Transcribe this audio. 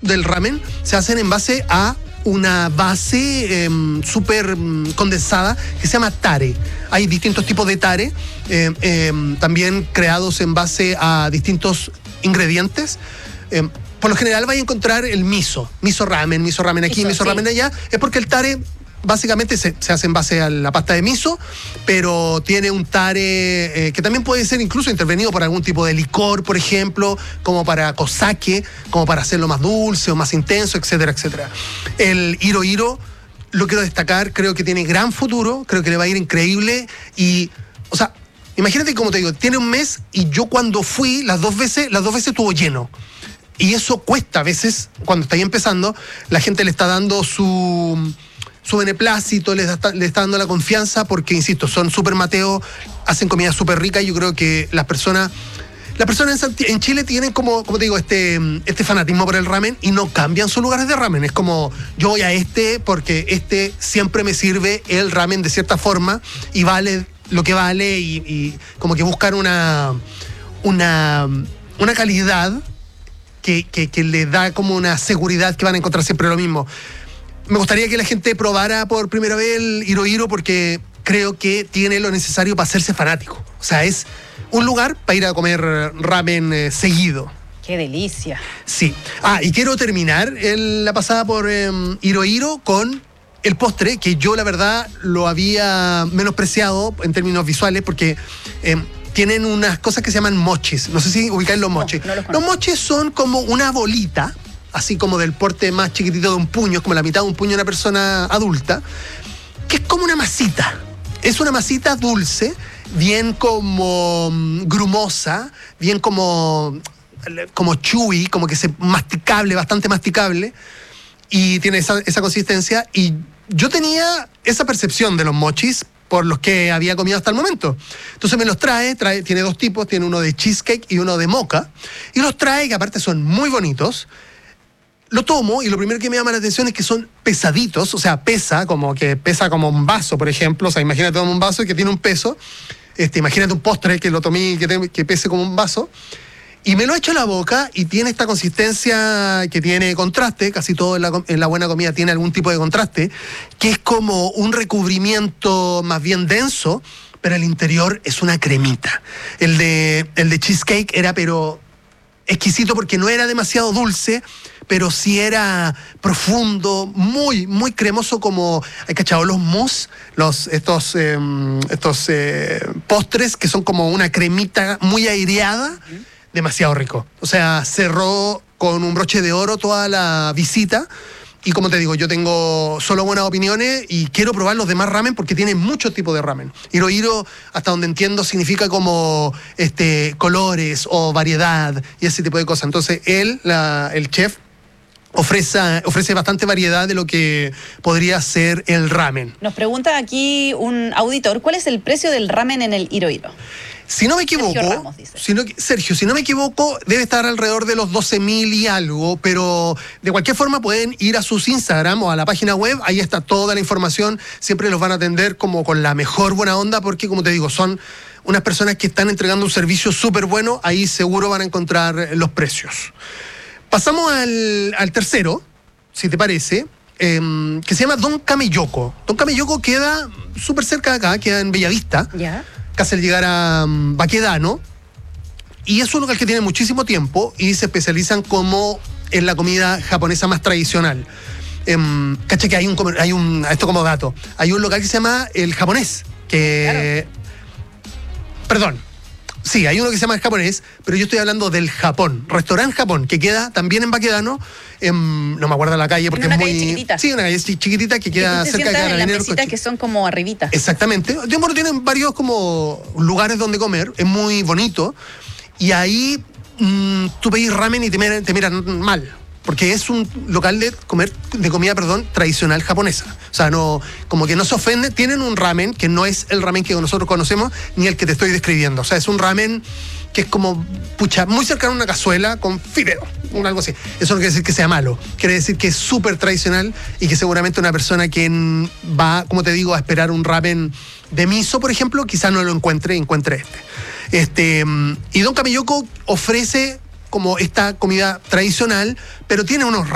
del ramen se hacen en base a una base súper condensada que se llama tare. Hay distintos tipos de tare, también creados en base a distintos ingredientes. Por lo general vais a encontrar el miso ramen aquí, miso ramen allá. Es porque el tare básicamente se hace en base a la pasta de miso, pero tiene un tare que también puede ser incluso intervenido por algún tipo de licor, por ejemplo, como para kosake, como para hacerlo más dulce o más intenso, etcétera, etcétera. El hiro hiro, lo quiero destacar, creo que tiene gran futuro, creo que le va a ir increíble y, o sea, imagínate, como te digo, tiene un mes y yo cuando fui las dos veces estuvo lleno. Y eso cuesta a veces, cuando estáis empezando, la gente le está dando su beneplácito, le está dando la confianza porque, insisto, son súper mateos, hacen comida súper rica y yo creo que las personas en Chile tienen como te digo, este fanatismo por el ramen y no cambian sus lugares de ramen. Es como, yo voy a porque siempre me sirve el ramen de cierta forma y vale lo que vale y como que buscar una calidad que le da como una seguridad que van a encontrar siempre lo mismo. Me gustaría que la gente probara por primera vez el hiro hiro porque creo que tiene lo necesario para hacerse fanático. O sea, es un lugar para ir a comer ramen seguido. ¡Qué delicia! Sí. Y quiero terminar la pasada por hiro hiro con el postre, que yo la verdad lo había menospreciado en términos visuales porque tienen unas cosas que se llaman mochis. No sé si ubicáis los mochis. No los mochis son como una bolita, así como del porte más chiquitito de un puño, como la mitad de un puño de una persona adulta, que es como una masita. Es una masita dulce, bien como grumosa, bien como chewy, como que masticable, bastante masticable, y tiene esa consistencia. Y yo tenía esa percepción de los mochis por los que había comido hasta el momento. Entonces me los trae, tiene dos tipos, tiene uno de cheesecake y uno de mocha, y los trae, que aparte son muy bonitos. Lo tomo y lo primero que me llama la atención es que son pesaditos, o sea, pesa como un vaso, por ejemplo. O sea, imagínate un vaso que tiene un peso. Imagínate un postre que lo tomé que pese como un vaso. Y me lo echo a la boca y tiene esta consistencia que tiene contraste, casi todo en la buena comida tiene algún tipo de contraste, que es como un recubrimiento más bien denso, pero el interior es una cremita. El de cheesecake era pero exquisito porque no era demasiado dulce, pero sí era profundo, muy, muy cremoso, como, ¿hay cachado? Los mousse, estos postres que son como una cremita muy aireada, demasiado rico. O sea, cerró con un broche de oro toda la visita. Y como te digo, yo tengo solo buenas opiniones y quiero probar los demás ramen porque tiene muchos tipos de ramen. Hiro hiro, hasta donde entiendo, significa como colores o variedad y ese tipo de cosas. Entonces el chef ofrece bastante variedad de lo que podría ser el ramen. Nos pregunta aquí un auditor, ¿cuál es el precio del ramen en el hiro hiro? Si no me equivoco, Sergio Ramos dice. Sergio, si no me equivoco, debe estar alrededor de los 12.000 y algo, pero de cualquier forma pueden ir a sus Instagram o a la página web, ahí está toda la información, siempre los van a atender como con la mejor buena onda, porque como te digo, son unas personas que están entregando un servicio súper bueno, ahí seguro van a encontrar los precios. Pasamos al tercero, si te parece, que se llama Don Cameyoko. Don Cameyoko queda súper cerca de acá, queda en Bellavista. Ya. Casi al llegar a Baquedano, y es un local que tiene muchísimo tiempo y se especializan como en la comida japonesa más tradicional. Cacha que hay esto como dato, hay un local que se llama El Japonés, que... Claro. Perdón. Sí, hay uno que se llama El Japonés, pero yo estoy hablando del Japón, Restaurant Japón, que queda también en Baquedano, no me acuerdo la calle porque es muy... Calle chiquitita. Sí, una calle chiquitita que queda cerca de Carabineros. Las mesitas que son como arribita. Exactamente. Bueno, tienen varios como lugares donde comer, es muy bonito, y ahí tú pedís ramen y te miran mal. Porque es un local de comida tradicional japonesa. O sea, no, como que no se ofende. Tienen un ramen que no es el ramen que nosotros conocemos, ni el que te estoy describiendo. O sea, es un ramen que es como, muy cercano a una cazuela con fideo, algo así. Eso no quiere decir que sea malo. Quiere decir que es súper tradicional y que seguramente una persona que va, como te digo, a esperar un ramen de miso, por ejemplo, quizás no lo encuentre este. Y Don Cameyoko ofrece como esta comida tradicional, pero tiene unos